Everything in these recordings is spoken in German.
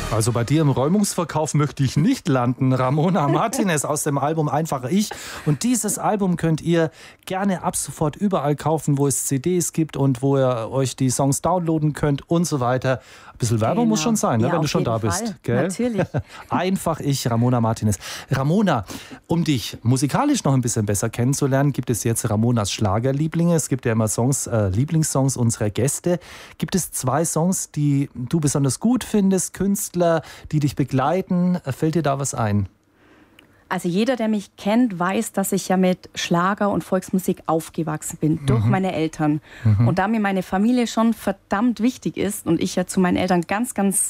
Also bei dir im Räumungsverkauf möchte ich nicht landen. Ramona Martinez aus dem Album Einfach Ich. Und dieses Album könnt ihr gerne ab sofort überall kaufen, wo es CDs gibt und wo ihr euch die Songs downloaden könnt und so weiter. Ein bisschen Werbung muss schon sein, ne, Ja, wenn du auf schon da jeden bist. Fall. Gell? Natürlich. Einfach Ich, Ramona Martinez. Ramona, um dich musikalisch noch ein bisschen besser kennenzulernen, gibt es jetzt Ramonas Schlagerlieblinge. Es gibt ja immer Songs, Lieblingssongs unserer Gäste. Gibt es 2 Songs, die du besonders gut findest, Künstler, die dich begleiten? Fällt dir da was ein? Also jeder, der mich kennt, weiß, dass ich ja mit Schlager und Volksmusik aufgewachsen bin, durch meine Eltern. Und da mir meine Familie schon verdammt wichtig ist und ich ja zu meinen Eltern ganz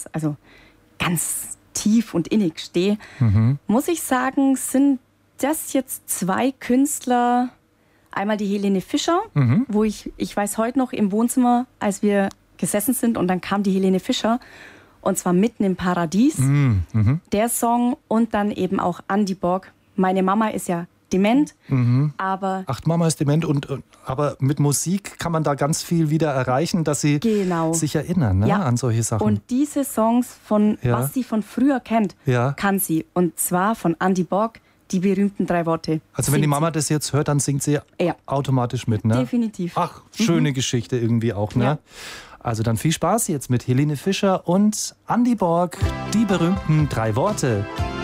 tief und innig stehe, muss ich sagen, sind das jetzt 2 Künstler. Einmal die Helene Fischer, wo ich weiß heute noch im Wohnzimmer, als wir gesessen sind und dann kam die Helene Fischer. Und zwar Mitten im Paradies, der Song, und dann eben auch Andy Borg. Meine Mama ist ja dement, aber... Ach, Mama ist dement, aber mit Musik kann man da ganz viel wieder erreichen, dass sie sich erinnern, ne, an solche Sachen. Und diese Songs, was sie von früher kennt, kann sie. Und zwar von Andy Borg, die berühmten 3 Worte. Also wenn die Mama das jetzt hört, dann singt sie automatisch mit, ne? Definitiv. Ach, schöne Geschichte irgendwie auch, ne? Ja. Also dann viel Spaß jetzt mit Helene Fischer und Andy Borg, die berühmten 3 Worte.